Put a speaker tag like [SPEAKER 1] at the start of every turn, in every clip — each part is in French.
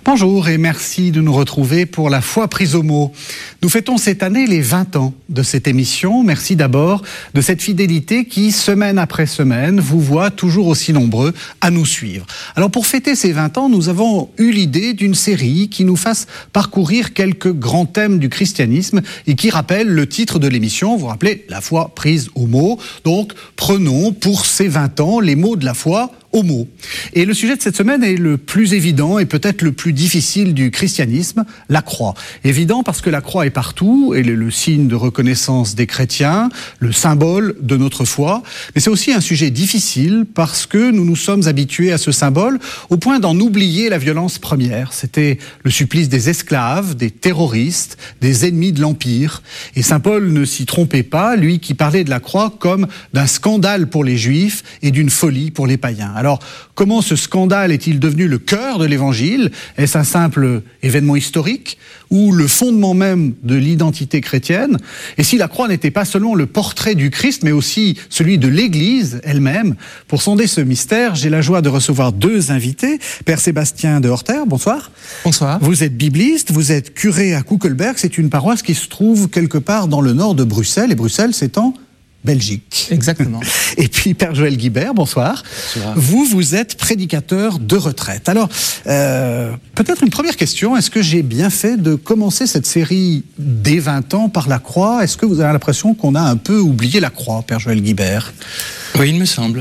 [SPEAKER 1] Bonjour et merci de nous retrouver pour La Foi prise au mot. Nous fêtons cette année les 20 ans de cette émission. Merci d'abord de cette fidélité qui, semaine après semaine, vous voit toujours aussi nombreux à nous suivre. Alors pour fêter ces 20 ans, nous avons eu l'idée d'une série qui nous fasse parcourir quelques grands thèmes du christianisme et qui rappelle le titre de l'émission. Vous vous rappelez, La Foi prise au mot. Donc prenons pour ces 20 ans les mots de la foi au mot. Et le sujet de cette semaine est le plus évident et peut-être le plus difficile du christianisme, la croix. Évident parce que la croix est partout, elle est le signe de reconnaissance des chrétiens, le symbole de notre foi, mais c'est aussi un sujet difficile parce que nous nous sommes habitués à ce symbole au point d'en oublier la violence première. C'était le supplice des esclaves, des terroristes, des ennemis de l'Empire. Et saint Paul ne s'y trompait pas, lui qui parlait de la croix comme d'un scandale pour les Juifs et d'une folie pour les païens. Alors, comment ce scandale est-il devenu le cœur de l'Évangile ? Est-ce un simple événement historique ou le fondement même de l'identité chrétienne ? Et si la croix n'était pas seulement le portrait du Christ, mais aussi celui de l'Église elle-même ? Pour sonder ce mystère, j'ai la joie de recevoir deux invités. Père Sébastien de Horter, bonsoir.
[SPEAKER 2] Bonsoir.
[SPEAKER 1] Vous êtes bibliste, vous êtes curé à Koekelberg, c'est une paroisse qui se trouve quelque part dans le nord de Bruxelles, et Bruxelles c'est en Belgique.
[SPEAKER 2] Exactement.
[SPEAKER 1] Et puis Père Joël Guibert, bonsoir.
[SPEAKER 2] Bonsoir.
[SPEAKER 1] Vous êtes prédicateur de retraite. Alors, peut-être une première question, est-ce que j'ai bien fait de commencer cette série dès 20 ans par la croix ? Est-ce que vous avez l'impression qu'on a un peu oublié la croix, Père Joël Guibert ?
[SPEAKER 3] Oui, il me semble.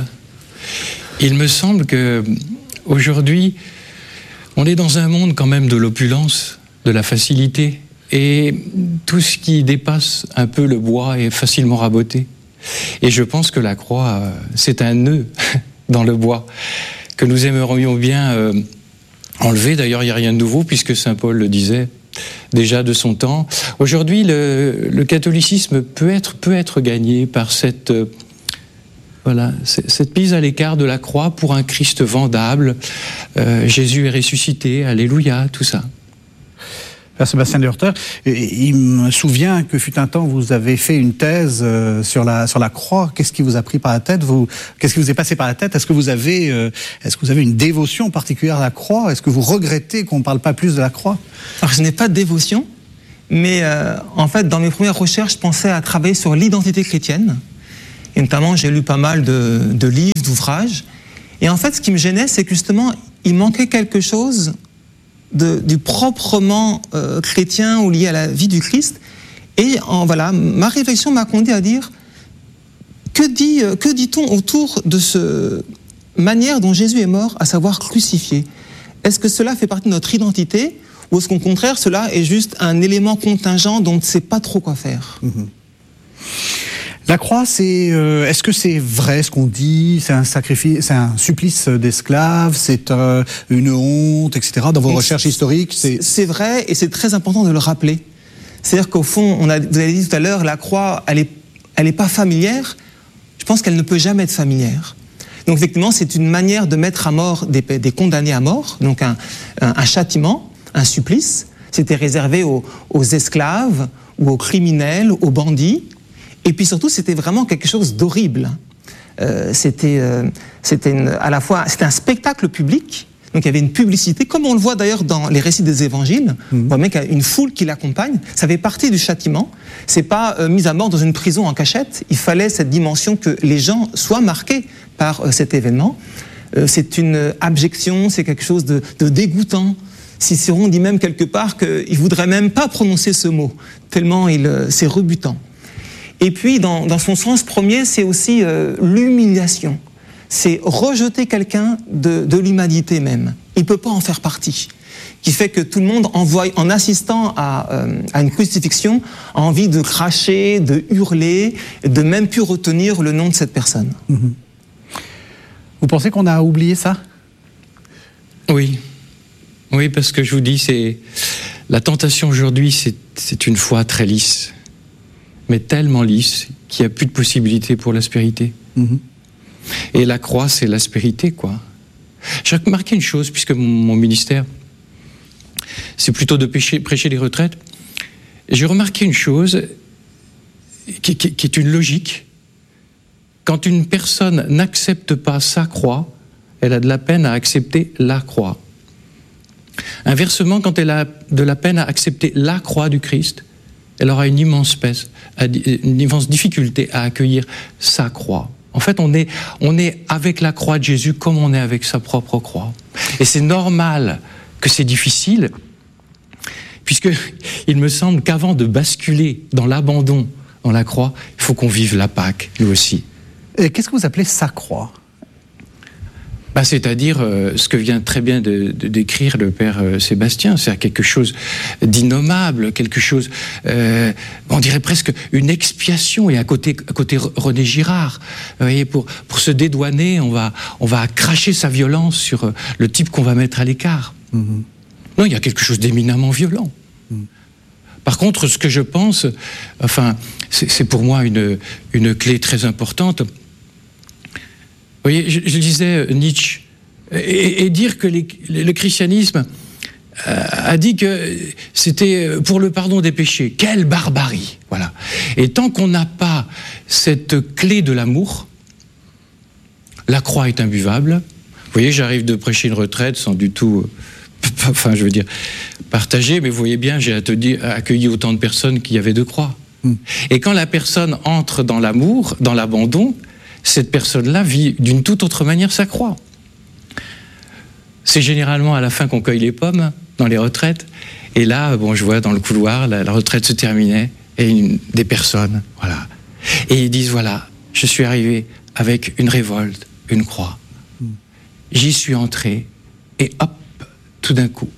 [SPEAKER 3] Il me semble que aujourd'hui, on est dans un monde quand même de l'opulence, de la facilité, et tout ce qui dépasse un peu le bois est facilement raboté. Et je pense que la croix, c'est un nœud dans le bois que nous aimerions bien enlever. D'ailleurs, il n'y a rien de nouveau puisque saint Paul le disait déjà de son temps. Aujourd'hui, le catholicisme peut être gagné par cette mise à l'écart de la croix pour un Christ vendable. Jésus est ressuscité, alléluia, tout ça.
[SPEAKER 1] Père Sébastien de Horter, il me souvient que fut un temps, vous avez fait une thèse sur la croix. Qu'est-ce qui vous a pris par la tête ? Qu'est-ce qui vous est passé par la tête ? Est-ce que vous avez une dévotion particulière à la croix ? Est-ce que vous regrettez qu'on ne parle pas plus de la croix ?
[SPEAKER 2] Alors, je n'ai pas de dévotion, mais en fait, dans mes premières recherches, je pensais à travailler sur l'identité chrétienne. Et notamment, j'ai lu pas mal de livres, d'ouvrages. Et en fait, ce qui me gênait, c'est que justement, il manquait quelque chose du proprement chrétien ou lié à la vie du Christ. Et ma réflexion m'a conduit à dire que dit-on autour de cette manière dont Jésus est mort, à savoir crucifié ? Est-ce que cela fait partie de notre identité ou est-ce qu'au contraire cela est juste un élément contingent dont on ne sait pas trop quoi faire ?
[SPEAKER 1] La croix, est-ce que c'est vrai ce qu'on dit ? C'est un sacrifice, c'est un supplice d'esclaves, c'est une honte, etc. Dans vos recherches historiques,
[SPEAKER 2] c'est vrai et c'est très important de le rappeler. C'est-à-dire qu'au fond, vous avez dit tout à l'heure, la croix, elle est pas familière. Je pense qu'elle ne peut jamais être familière. Donc effectivement, c'est une manière de mettre à mort des condamnés à mort, donc un châtiment, un supplice. C'était réservé aux esclaves ou aux criminels, aux bandits. Et puis surtout, c'était vraiment quelque chose d'horrible. C'était un spectacle public. Donc il y avait une publicité, comme on le voit d'ailleurs dans les récits des évangiles. On voit bien qu'il y a une foule qui l'accompagne. Ça fait partie du châtiment. C'est pas mis à mort dans une prison en cachette. Il fallait cette dimension que les gens soient marqués par cet événement. C'est une abjection, c'est quelque chose de dégoûtant. Cicéron dit même quelque part qu'il voudrait même pas prononcer ce mot, tellement c'est rebutant. Et puis, dans son sens premier, c'est aussi l'humiliation. C'est rejeter quelqu'un de l'humanité même. Il ne peut pas en faire partie. Qui fait que tout le monde, en assistant à une crucifixion, a envie de cracher, de hurler, de même plus retenir le nom de cette personne.
[SPEAKER 1] Vous pensez qu'on a oublié ça ?
[SPEAKER 3] Oui. Oui, parce que je vous dis, la tentation aujourd'hui, c'est une foi très lisse. Mais tellement lisse qu'il n'y a plus de possibilité pour l'aspérité. Et la croix, c'est l'aspérité, quoi. J'ai remarqué une chose, puisque mon ministère, c'est plutôt de prêcher les retraites. J'ai remarqué une chose qui est une logique. Quand une personne n'accepte pas sa croix, elle a de la peine à accepter la croix. Inversement, quand elle a de la peine à accepter la croix du Christ, elle aura une immense difficulté à accueillir sa croix. En fait, on est avec la croix de Jésus comme on est avec sa propre croix. Et c'est normal que c'est difficile, puisque il me semble qu'avant de basculer dans l'abandon, dans la croix, il faut qu'on vive la Pâque, nous aussi.
[SPEAKER 1] Et qu'est-ce que vous appelez sa croix ?
[SPEAKER 3] C'est-à-dire ce que vient très bien de décrire le père Sébastien, c'est quelque chose d'innommable, quelque chose, on dirait presque une expiation, et à côté René Girard. Vous voyez, pour se dédouaner, on va cracher sa violence sur le type qu'on va mettre à l'écart. Mm-hmm. Non, il y a quelque chose d'éminemment violent. Mm. Par contre, ce que je pense, c'est pour moi une clé très importante. Vous voyez, je lisais Nietzsche, et dire que le christianisme a dit que c'était pour le pardon des péchés. Quelle barbarie, voilà. Et tant qu'on n'a pas cette clé de l'amour, la croix est imbuvable. Vous voyez, j'arrive de prêcher une retraite sans du tout, partager, mais vous voyez bien, j'ai accueilli autant de personnes qu'il y avait de croix. Et quand la personne entre dans l'amour, dans l'abandon, cette personne-là vit d'une toute autre manière sa croix. C'est généralement à la fin qu'on cueille les pommes dans les retraites. Et là, je vois dans le couloir, la retraite se terminait, et des personnes, voilà. Et ils disent, voilà, je suis arrivé avec une révolte, une croix. J'y suis entré, et hop, tout d'un coup.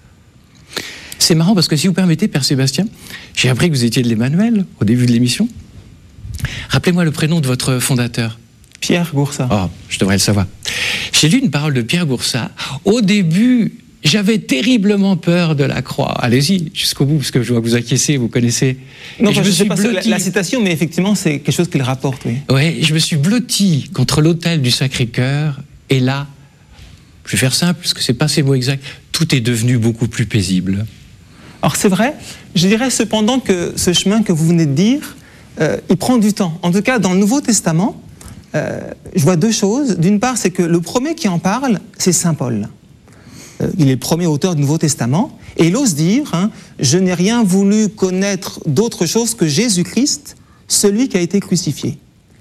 [SPEAKER 3] C'est marrant parce que si vous permettez, Père Sébastien, j'ai appris que vous étiez de l'Emmanuel au début de l'émission. Rappelez-moi le prénom de votre fondateur.
[SPEAKER 2] Pierre Goursat.
[SPEAKER 3] Oh, je devrais le savoir. J'ai lu une parole de Pierre Goursat. Au début, j'avais terriblement peur de la croix. Allez-y, jusqu'au bout, parce que je vois que vous acquiescez, vous connaissez.
[SPEAKER 2] Non, je ne sais pas la citation, mais effectivement, c'est quelque chose qu'il rapporte, oui.
[SPEAKER 3] Oui, je me suis blotti contre l'autel du Sacré-Cœur, et là, je vais faire simple, parce que ce n'est pas ces mots exacts, tout est devenu beaucoup plus paisible.
[SPEAKER 2] Alors c'est vrai, je dirais cependant que ce chemin que vous venez de dire, il prend du temps. En tout cas, dans le Nouveau Testament, je vois deux choses. D'une part, c'est que le premier qui en parle, c'est Saint Paul. Il est le premier auteur du Nouveau Testament, et il ose dire, je n'ai rien voulu connaître d'autre chose que Jésus-Christ, celui qui a été crucifié.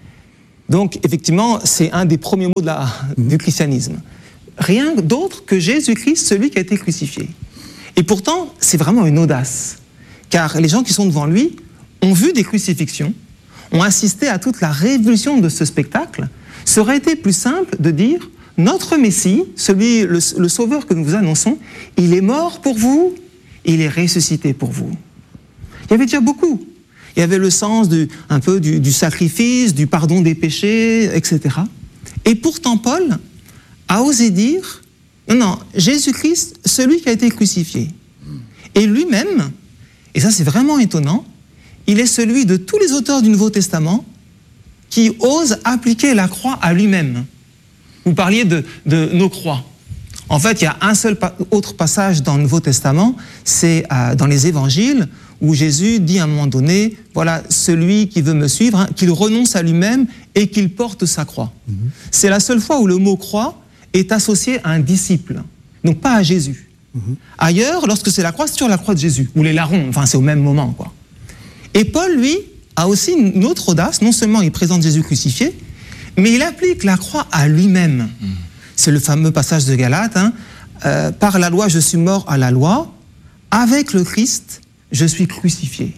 [SPEAKER 2] Donc, effectivement, c'est un des premiers mots du christianisme. Rien d'autre que Jésus-Christ, celui qui a été crucifié. Et pourtant, c'est vraiment une audace, car les gens qui sont devant lui ont vu des crucifixions, ont assisté à toute la révolution de ce spectacle. Ça aurait été plus simple de dire, notre Messie, le Sauveur que nous vous annonçons, il est mort pour vous, il est ressuscité pour vous. Il y avait déjà beaucoup. Il y avait le sens un peu du sacrifice, du pardon des péchés, etc. Et pourtant, Paul a osé dire, non, Jésus-Christ, celui qui a été crucifié. Et lui-même, et ça c'est vraiment étonnant, il est celui de tous les auteurs du Nouveau Testament qui ose appliquer la croix à lui-même. Vous parliez de nos croix. En fait, il y a un seul autre passage dans le Nouveau Testament, c'est dans les Évangiles, où Jésus dit à un moment donné, voilà, celui qui veut me suivre, qu'il renonce à lui-même et qu'il porte sa croix. C'est la seule fois où le mot croix est associé à un disciple, donc pas à Jésus. Ailleurs, lorsque c'est la croix, c'est sur la croix de Jésus, ou les larrons, c'est au même moment, quoi. Et Paul, lui, a aussi une autre audace, non seulement il présente Jésus crucifié, mais il applique la croix à lui-même. C'est le fameux passage de Galates, par la loi, je suis mort à la loi, avec le Christ, je suis crucifié.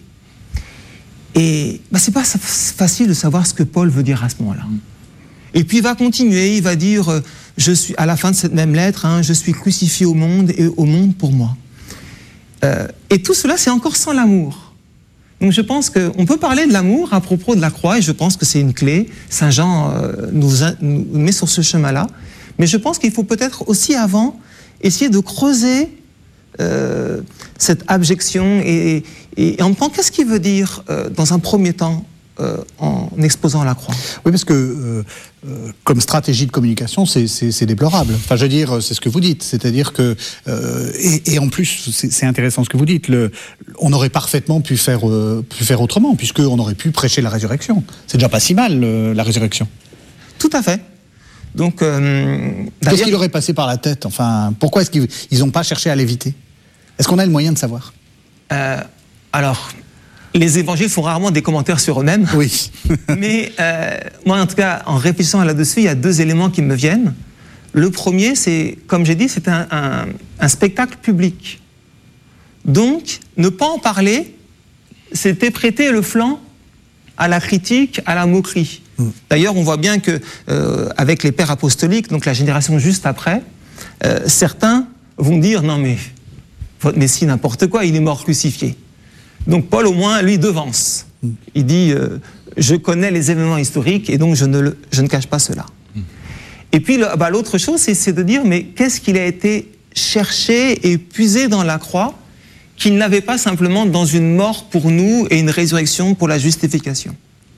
[SPEAKER 2] Et c'est pas facile de savoir ce que Paul veut dire à ce moment-là. Et puis il va continuer, il va dire, je suis, à la fin de cette même lettre, je suis crucifié au monde et au monde pour moi. Et tout cela, c'est encore sans l'amour. Donc je pense qu'on peut parler de l'amour à propos de la croix, et je pense que c'est une clé. Saint Jean nous met sur ce chemin-là. Mais je pense qu'il faut peut-être aussi avant essayer de creuser cette abjection et en même temps, qu'est-ce qu'il veut dire dans un premier temps en exposant la croix?
[SPEAKER 1] Oui, parce que comme stratégie de communication, c'est déplorable. Enfin, je veux dire, c'est ce que vous dites. C'est-à-dire que, et en plus, c'est intéressant ce que vous dites, on aurait parfaitement pu faire autrement, puisqu'on aurait pu prêcher la résurrection. C'est déjà pas si mal, la résurrection.
[SPEAKER 2] Tout à fait. Donc,
[SPEAKER 1] qu'est-ce qui leur est passé par la tête? Enfin, pourquoi est-ce qu'ils n'ont pas cherché à l'éviter? Est-ce qu'on a le moyen de savoir?
[SPEAKER 2] Alors, les évangiles font rarement des commentaires sur eux-mêmes.
[SPEAKER 1] Oui.
[SPEAKER 2] Mais moi, en tout cas, en réfléchissant là-dessus, il y a deux éléments qui me viennent. Le premier, c'est, comme j'ai dit, c'est un spectacle public. Donc, ne pas en parler, c'était prêter le flanc à la critique, à la moquerie. D'ailleurs, on voit bien que avec les pères apostoliques, donc la génération juste après, certains vont dire « Non mais, votre Messie, n'importe quoi, il est mort crucifié ». Donc Paul, au moins, lui, devance. Il dit « Je connais les événements historiques et donc je ne cache pas cela ». Et puis, l'autre chose, c'est de dire « Mais qu'est-ce qu'il a été cherché et puisé dans la croix qu'il n'avait pas simplement dans une mort pour nous et une résurrection pour la justification ?»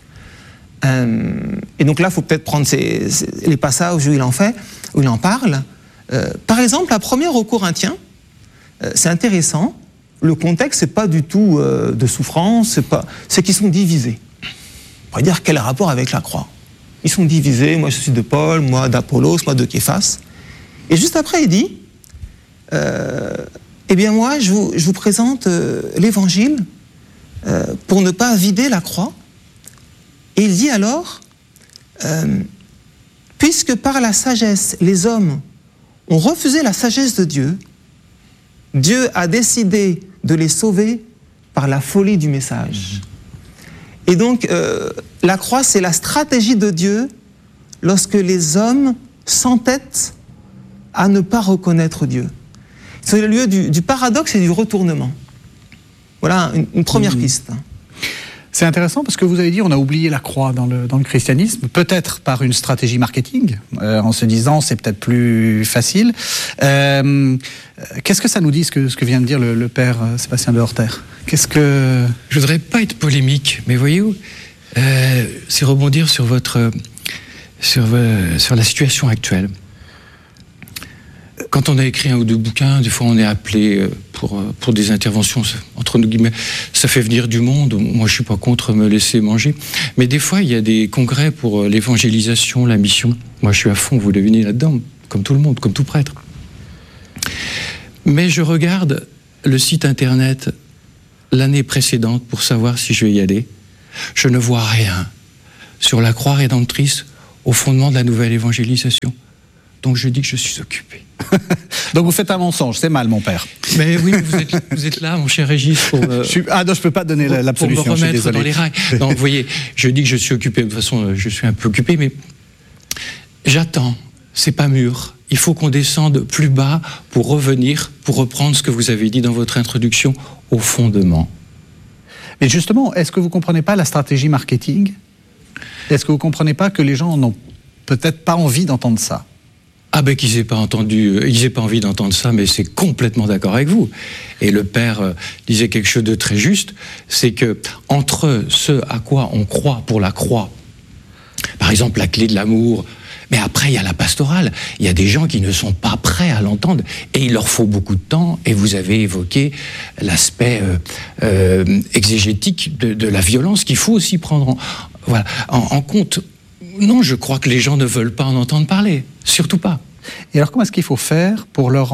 [SPEAKER 2] Et donc là, il faut peut-être prendre les passages où il en parle. Par exemple, la première aux Corinthiens, c'est intéressant. Le contexte, c'est pas du tout de souffrance, c'est qu'ils sont divisés. On pourrait dire quel rapport avec la croix. Ils sont divisés, moi je suis de Paul, moi d'Apollos, moi de Képhas. Et juste après, il dit, eh bien moi, je vous présente l'évangile pour ne pas vider la croix. Et il dit alors, puisque par la sagesse, les hommes ont refusé la sagesse de Dieu, Dieu a décidé de les sauver par la folie du message. Et donc, la croix, c'est la stratégie de Dieu lorsque les hommes s'entêtent à ne pas reconnaître Dieu. C'est le lieu du paradoxe et du retournement. Voilà une première piste.
[SPEAKER 1] C'est intéressant parce que vous avez dit on a oublié la croix dans le christianisme, peut-être par une stratégie marketing, en se disant c'est peut-être plus facile. Qu'est-ce que ça nous dit ce que vient de dire le père Sébastien de Horter?
[SPEAKER 3] Je voudrais pas être polémique, mais voyez-vous, c'est rebondir sur sur la situation actuelle. Quand on a écrit un ou deux bouquins, des fois on est appelé pour des interventions, entre nous guillemets, ça fait venir du monde. Moi je suis pas contre me laisser manger, mais des fois il y a des congrès pour l'évangélisation, la mission. Moi je suis à fond, vous devinez, là-dedans, comme tout le monde, comme tout prêtre. Mais je regarde le site internet l'année précédente pour savoir si je vais y aller. Je ne vois rien sur la croix rédemptrice au fondement de la nouvelle évangélisation. Donc je dis que je suis occupé.
[SPEAKER 1] Donc vous faites un mensonge, c'est mal mon père.
[SPEAKER 3] Mais oui, vous êtes là, mon cher Régis, pour non,
[SPEAKER 1] je ne peux pas donner l'absolution,
[SPEAKER 3] pour me remettre dans les rails. Non, vous voyez, je dis que je suis occupé, de toute façon je suis un peu occupé, mais j'attends, c'est pas mûr. Il faut qu'on descende plus bas pour revenir, pour reprendre ce que vous avez dit dans votre introduction, au fondement.
[SPEAKER 1] Mais justement, est-ce que vous ne comprenez pas la stratégie marketing? Est-ce que vous ne comprenez pas que les gens n'ont peut-être pas envie d'entendre ça?
[SPEAKER 3] Ah ben qu'ils n'aient pas envie d'entendre ça, mais c'est complètement d'accord avec vous. Et le père disait quelque chose de très juste, c'est que entre ce à quoi on croit pour la croix, par exemple la clé de l'amour, mais après il y a la pastorale, il y a des gens qui ne sont pas prêts à l'entendre, et il leur faut beaucoup de temps, et vous avez évoqué l'aspect exégétique de la violence qu'il faut aussi prendre en compte. Non, je crois que les gens ne veulent pas en entendre parler, surtout pas.
[SPEAKER 1] Et alors comment est-ce qu'il faut faire pour leur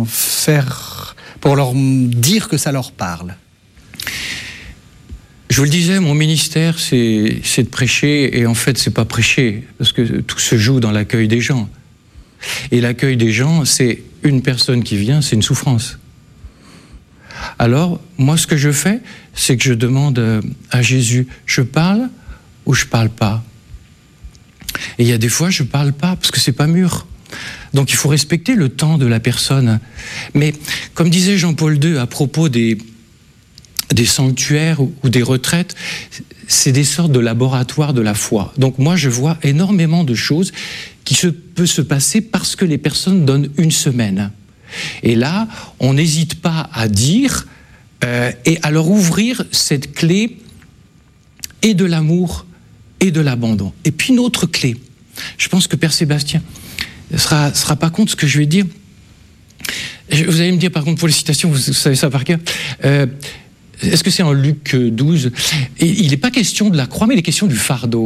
[SPEAKER 1] dire que ça leur parle?
[SPEAKER 3] Je vous le disais, mon ministère, c'est de prêcher, et en fait, c'est pas prêcher, parce que tout se joue dans l'accueil des gens. Et l'accueil des gens, c'est une personne qui vient, c'est une souffrance. Alors, moi, ce que je fais, c'est que je demande à Jésus, je parle ou je parle pas? Et il y a des fois, je ne parle pas, parce que c'est pas mûr. Donc il faut respecter le temps de la personne. Mais comme disait Jean-Paul II à propos des sanctuaires ou des retraites, c'est des sortes de laboratoires de la foi. Donc moi, je vois énormément de choses qui peuvent se passer parce que les personnes donnent une semaine. Et là, on n'hésite pas à dire et à leur ouvrir cette clé et de l'amour et de l'abandon. Et puis une autre clé. Je pense que Père Sébastien ne sera pas contre ce que je vais dire. Vous allez me dire, par contre, pour les citations, vous savez ça par cœur. Est-ce que c'est en Luc 12 ? Et il n'est pas question de la croix, mais il est question du fardeau.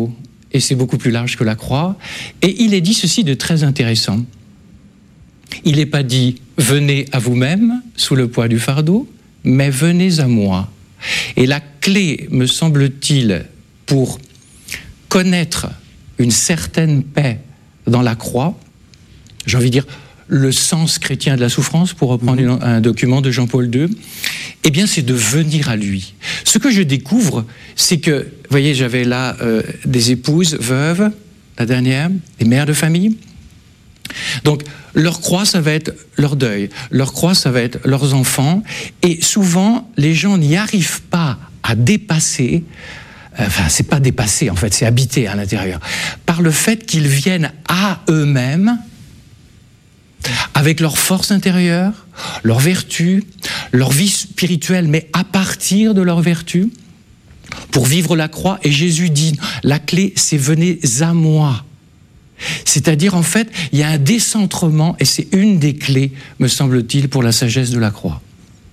[SPEAKER 3] et c'est beaucoup plus large que la croix. Et il est dit ceci de très intéressant. Il n'est pas dit « venez à vous-même sous le poids du fardeau », mais « venez à moi ». Et la clé, me semble-t-il, pour connaître une certaine paix dans la croix, j'ai envie de dire le sens chrétien de la souffrance, pour reprendre un document de Jean-Paul II, eh bien c'est de venir à lui. Ce que je découvre, c'est que, vous voyez, j'avais là des épouses veuves, la dernière, des mères de famille. Donc, leur croix, ça va être leur deuil. Leur croix, ça va être leurs enfants. Et souvent, les gens n'y arrivent pas à dépasser, enfin, c'est pas dépasser, en fait, c'est habiter à l'intérieur, par le fait qu'ils viennent à eux-mêmes, avec leur force intérieure, leur vertu, leur vie spirituelle, mais à partir de leur vertu, pour vivre la croix. Et Jésus dit, la clé, c'est « venez à moi ». C'est-à-dire, en fait, il y a un décentrement, et c'est une des clés, me semble-t-il, pour la sagesse de la croix.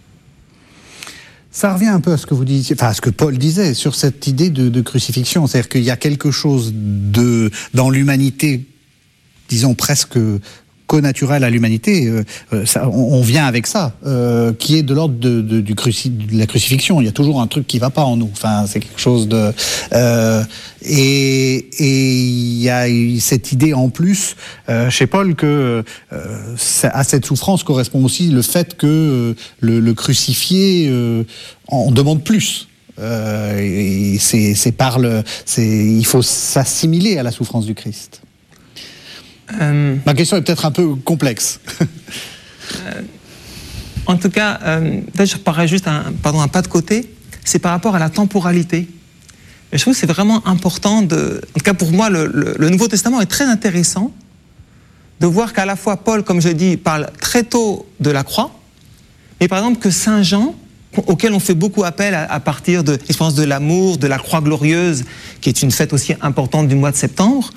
[SPEAKER 1] Ça revient un peu à ce que vous disiez, enfin à ce que Paul disait sur cette idée de crucifixion, c'est-à-dire qu'il y a quelque chose dans l'humanité, disons presque connaturel à l'humanité, on vient avec ça, qui est de l'ordre de la crucifixion. Il y a toujours un truc qui ne va pas en nous. Enfin, c'est quelque chose de... et il y a cette idée en plus, chez Paul, que à cette souffrance correspond aussi le fait que le crucifié en demande plus. Et il faut s'assimiler à la souffrance du Christ. Ma question est peut-être un peu complexe.
[SPEAKER 2] En tout cas, je parais juste un pas de côté, c'est par rapport à la temporalité. Et je trouve que c'est vraiment important, en tout cas pour moi, le Nouveau Testament est très intéressant de voir qu'à la fois Paul, comme je dis, parle très tôt de la croix, mais par exemple que Saint Jean, auquel on fait beaucoup appel à partir de l'expérience de l'amour, de la croix glorieuse, qui est une fête aussi importante du mois de septembre,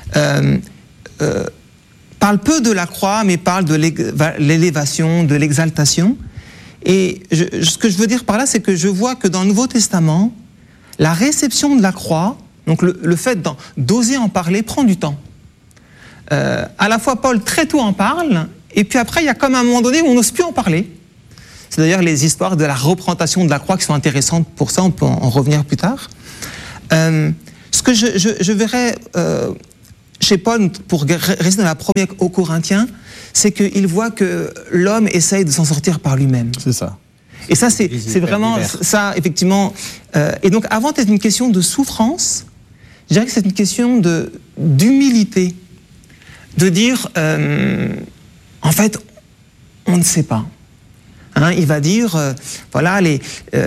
[SPEAKER 2] parle peu de la croix, mais parle de l'élévation, de l'exaltation. Et ce que je veux dire par là, c'est que je vois que dans le Nouveau Testament, la réception de la croix, donc le fait d'oser en parler, prend du temps. À la fois, Paul très tôt en parle, et puis après, il y a comme un moment donné où on n'ose plus en parler. C'est d'ailleurs les histoires de la représentation de la croix qui sont intéressantes pour ça, on peut en revenir plus tard. Ce que je verrais... chez Paul, pour rester dans la première aux Corinthiens, c'est qu'il voit que l'homme essaye de s'en sortir par lui-même.
[SPEAKER 1] C'est ça.
[SPEAKER 2] Et ça, c'est vraiment ça, effectivement. Et donc, avant d'être une question de souffrance, je dirais que c'est une question d'humilité. De dire, en fait, on ne sait pas. Hein, il va dire, voilà, les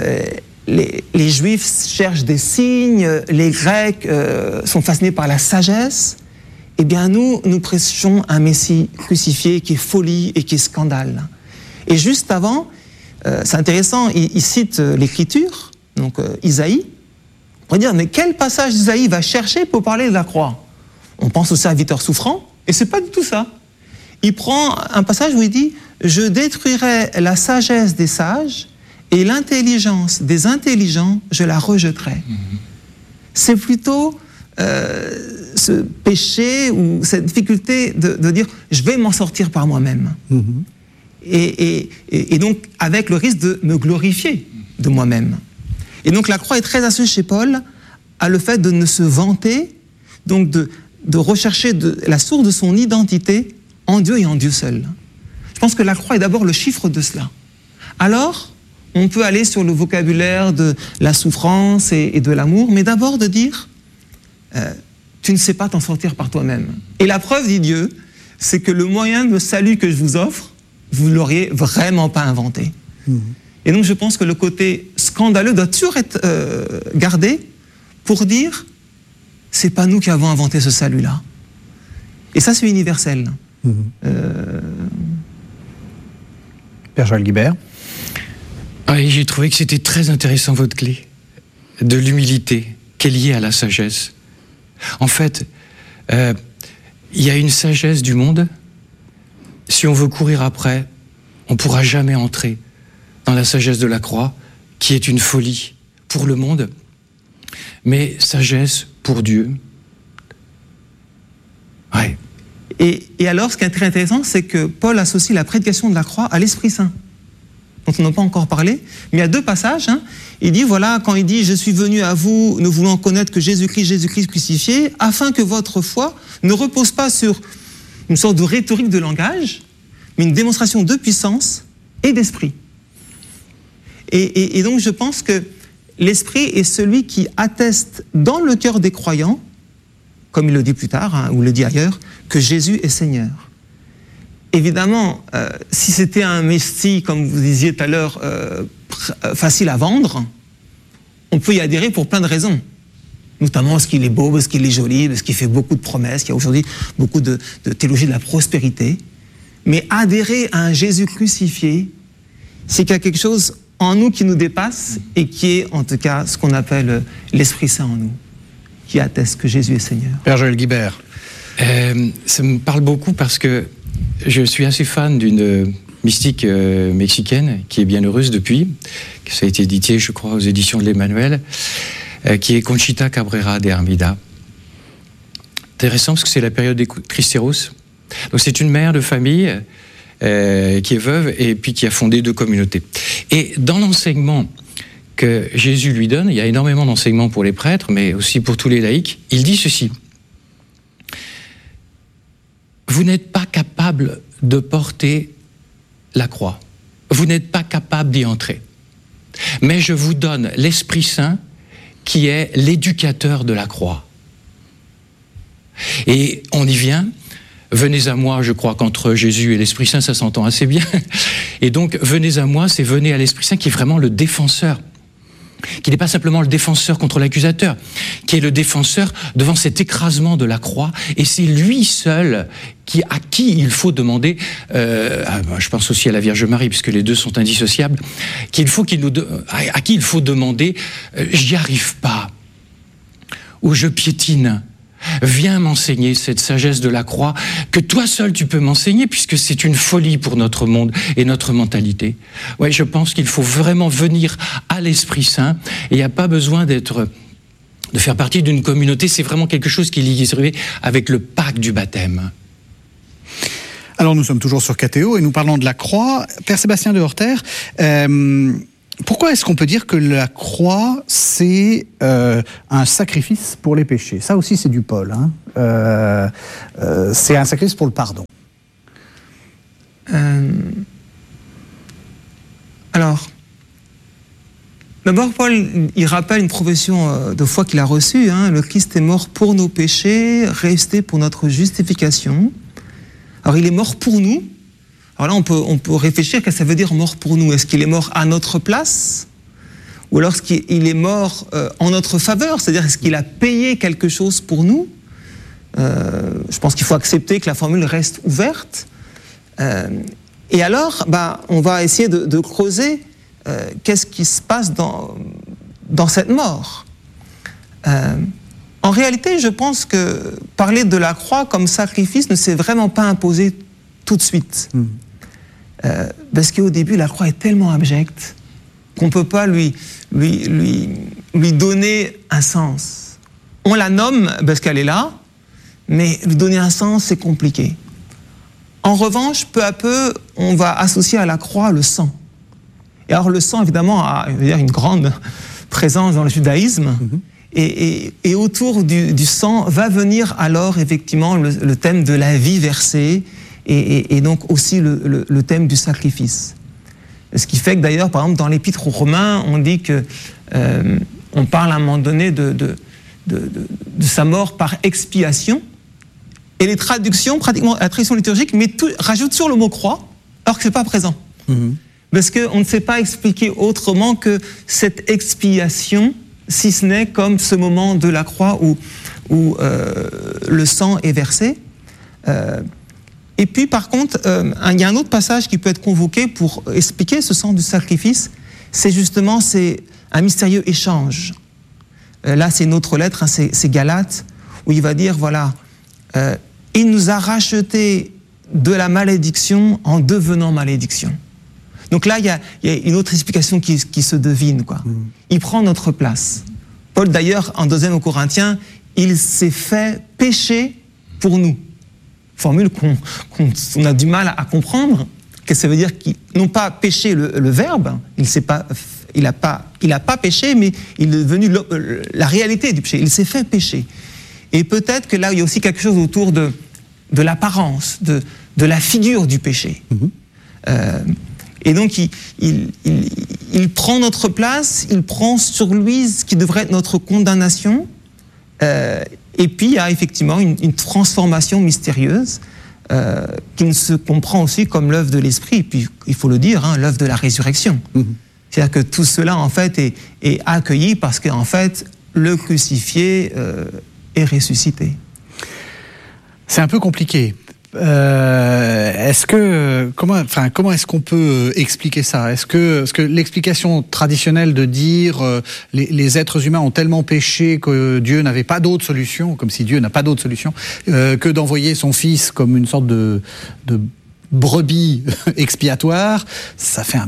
[SPEAKER 2] Juifs cherchent des signes, les Grecs sont fascinés par la sagesse. Eh bien, nous prêchons un Messie crucifié qui est folie et qui est scandale. Et juste avant, c'est intéressant, il cite l'Écriture, donc Isaïe. On pourrait dire, mais quel passage d'Isaïe va chercher pour parler de la croix? On pense au serviteur souffrant, et c'est pas du tout ça. Il prend un passage où il dit « Je détruirai la sagesse des sages, et l'intelligence des intelligents, je la rejetterai. » C'est plutôt... ce péché ou cette difficulté de dire je vais m'en sortir par moi-même. Et donc avec le risque de me glorifier de moi-même. Et donc la croix est très associée chez Paul à le fait de ne se vanter, donc de rechercher la source de son identité en Dieu et en Dieu seul. Je pense que la croix est d'abord le chiffre de cela. Alors, on peut aller sur le vocabulaire de la souffrance et de l'amour, mais d'abord de dire tu ne sais pas t'en sortir par toi-même. Et la preuve, dit Dieu, c'est que le moyen de salut que je vous offre, vous ne l'auriez vraiment pas inventé. Et donc je pense que le côté scandaleux doit toujours être gardé pour dire c'est pas nous qui avons inventé ce salut-là. Et ça, c'est universel.
[SPEAKER 1] Père Joël Guibert.
[SPEAKER 3] Oui, j'ai trouvé que c'était très intéressant votre clé de l'humilité qui est liée à la sagesse. En fait, il y a une sagesse du monde. Si on veut courir après, on ne pourra jamais entrer dans la sagesse de la croix, qui est une folie pour le monde, mais sagesse pour Dieu. Ouais.
[SPEAKER 2] Et alors, ce qui est très intéressant, c'est que Paul associe la prédication de la croix à l'Esprit Saint, dont on n'a pas encore parlé. Mais il y a 2 passages. Il dit, voilà, quand il dit « Je suis venu à vous, ne voulant connaître que Jésus-Christ crucifié, afin que votre foi ne repose pas sur une sorte de rhétorique de langage, mais une démonstration de puissance et d'esprit. » Et donc, je pense que l'Esprit est celui qui atteste dans le cœur des croyants, comme il le dit plus tard, ou le dit ailleurs, que Jésus est Seigneur. Évidemment, si c'était un Messie, comme vous disiez tout à l'heure, facile à vendre, on peut y adhérer pour plein de raisons. Notamment parce qu'il est beau, parce qu'il est joli, parce qu'il fait beaucoup de promesses. Il y a aujourd'hui beaucoup de théologie de la prospérité. Mais adhérer à un Jésus crucifié, c'est qu'il y a quelque chose en nous qui nous dépasse et qui est en tout cas ce qu'on appelle l'Esprit Saint en nous, qui atteste que Jésus est Seigneur.
[SPEAKER 1] Père Joël Guibert.
[SPEAKER 3] Ça me parle beaucoup parce que je suis assez fan d'une mystique mexicaine qui est bienheureuse depuis, que ça a été édité, je crois, aux éditions de l'Emmanuel, qui est Conchita Cabrera de Armida. Intéressant parce que c'est la période des Cristeros. Donc c'est une mère de famille qui est veuve et puis qui a fondé 2 communautés. Et dans l'enseignement que Jésus lui donne, il y a énormément d'enseignements pour les prêtres, mais aussi pour tous les laïcs, il dit ceci. Vous n'êtes pas capable de porter la croix. Vous n'êtes pas capable d'y entrer. Mais je vous donne l'Esprit Saint qui est l'éducateur de la croix. Et on y vient. Venez à moi, je crois qu'entre Jésus et l'Esprit Saint, ça s'entend assez bien. Et donc, venez à moi, c'est venez à l'Esprit Saint qui est vraiment le défenseur. Qui n'est pas simplement le défenseur contre l'accusateur, qui est le défenseur devant cet écrasement de la croix. Et c'est lui seul à qui il faut demander, je pense aussi à la Vierge Marie, puisque les 2 sont indissociables, à qui il faut demander « j'y arrive pas » ou « je piétine ». Viens m'enseigner cette sagesse de la croix que toi seul tu peux m'enseigner puisque c'est une folie pour notre monde et notre mentalité. Ouais, je pense qu'il faut vraiment venir à l'Esprit Saint et il n'y a pas besoin de faire partie d'une communauté, c'est vraiment quelque chose qui est lié avec le pacte du baptême.
[SPEAKER 1] Alors nous sommes toujours sur KTO et nous parlons de la croix. Père Sébastien de Horter, pourquoi est-ce qu'on peut dire que la croix, c'est un sacrifice pour les péchés? Ça aussi, c'est du Paul. C'est un sacrifice pour le pardon.
[SPEAKER 2] Alors, d'abord, Paul, il rappelle une profession de foi qu'il a reçue. Le Christ est mort pour nos péchés, resté pour notre justification. Alors, il est mort pour nous. Alors là, on peut réfléchir qu'est-ce que ça veut dire mort pour nous. Est-ce qu'il est mort à notre place? Ou alors est-ce qu'il est mort en notre faveur? C'est-à-dire, est-ce qu'il a payé quelque chose pour nous? Je pense qu'il faut accepter que la formule reste ouverte. Et alors, on va essayer de creuser qu'est-ce qui se passe dans cette mort. En réalité, je pense que parler de la croix comme sacrifice ne s'est vraiment pas imposé tout de suite. Parce qu'au début, la croix est tellement abjecte qu'on ne peut pas lui donner un sens. On la nomme parce qu'elle est là, mais lui donner un sens, c'est compliqué. En revanche, peu à peu, on va associer à la croix le sang. Et alors le sang, évidemment, a une grande présence dans le judaïsme. Et autour du sang va venir alors effectivement le thème de la vie versée et donc aussi le thème du sacrifice. Ce qui fait que d'ailleurs, par exemple, dans l'Épître aux Romains, on dit que on parle à un moment donné de sa mort par expiation. Et les traductions, pratiquement la traduction liturgique, rajoute sur le mot croix, alors que c'est pas présent. Parce qu'on ne sait pas expliquer autrement que cette expiation, si ce n'est comme ce moment de la croix où le sang est versé. Et puis par contre, il y a un autre passage qui peut être convoqué pour expliquer ce sens du sacrifice, c'est un mystérieux échange. Là, c'est une autre lettre, c'est Galates, où il va dire, voilà, il nous a rachetés de la malédiction en devenant malédiction. Donc là, il y a une autre explication qui se devine, quoi. Il prend notre place. Paul, d'ailleurs, en 2 Corinthiens, il s'est fait péché pour nous. formule qu'on a du mal à comprendre. Que ça veut dire qu'ils n'ont pas péché le verbe, il n'a pas péché, mais il est devenu la réalité du péché. Il s'est fait pécher. Et peut-être que là, il y a aussi quelque chose autour de l'apparence, de la figure du péché. Et donc, il prend notre place, il prend sur lui ce qui devrait être notre condamnation. Et puis, il y a effectivement une transformation mystérieuse qui se comprend aussi comme l'œuvre de l'Esprit. Et puis, il faut le dire, l'œuvre de la résurrection. C'est-à-dire que tout cela, en fait, est accueilli parce qu'en fait, le crucifié est ressuscité.
[SPEAKER 1] C'est un peu compliqué. Comment est-ce qu'on peut expliquer ça ? Est-ce que l'explication traditionnelle de dire les êtres humains ont tellement péché que Dieu n'avait pas d'autre solution, comme si Dieu n'a pas d'autre solution, que d'envoyer son fils comme une sorte de brebis expiatoire, ça fait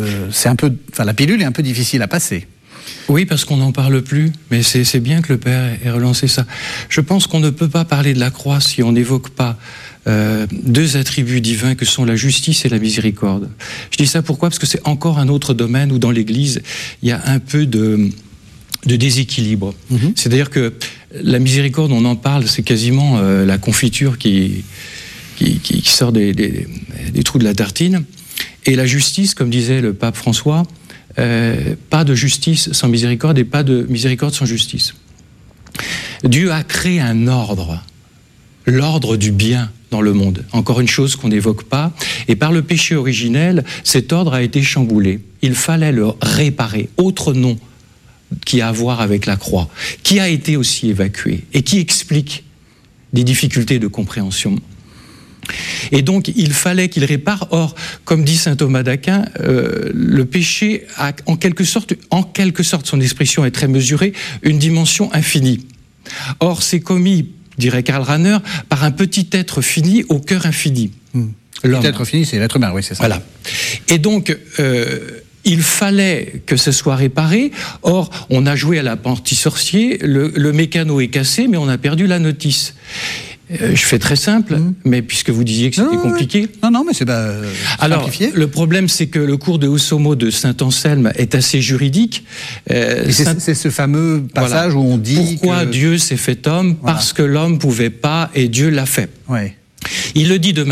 [SPEAKER 1] la pilule est un peu difficile à passer.
[SPEAKER 3] Oui, parce qu'on n'en parle plus, mais c'est bien que le Père ait relancé ça. Je pense qu'on ne peut pas parler de la croix si on n'évoque pas deux attributs divins que sont la justice et la miséricorde. Je dis ça pourquoi ? Parce que c'est encore un autre domaine où dans l'Église, il y a un peu de déséquilibre. C'est-à-dire que la miséricorde, on en parle, c'est quasiment la confiture qui sort des trous de la tartine. Et la justice, comme disait le pape François, pas de justice sans miséricorde et pas de miséricorde sans justice. Dieu a créé un ordre, l'ordre du bien dans le monde. Encore une chose qu'on n'évoque pas. Et par le péché originel, cet ordre a été chamboulé. Il fallait le réparer. Autre nom qui a à voir avec la croix, qui a été aussi évacué et qui explique des difficultés de compréhension. Et donc, il fallait qu'il répare. Or, comme dit saint Thomas d'Aquin, le péché a en quelque sorte, son expression est très mesurée, une dimension infinie. Or, c'est commis, dirait Karl Rahner, par un petit être fini au cœur infini.
[SPEAKER 1] L'homme. Petit être fini, c'est l'être humain, oui, c'est ça.
[SPEAKER 3] Voilà. Et donc, il fallait que ce soit réparé. Or, on a joué à l'apprenti sorcier, le mécano est cassé, mais on a perdu la notice. Je fais très simple, mais puisque vous disiez que c'était compliqué.
[SPEAKER 1] Non, mais c'est
[SPEAKER 3] alors,
[SPEAKER 1] simplifié.
[SPEAKER 3] Le problème, c'est que le cours de Hosomo de saint Anselme est assez juridique.
[SPEAKER 1] C'est ce fameux passage où on dit
[SPEAKER 3] pourquoi Dieu s'est fait homme ? Parce que l'homme ne pouvait pas et Dieu l'a fait.
[SPEAKER 1] Ouais.
[SPEAKER 3] Il le dit de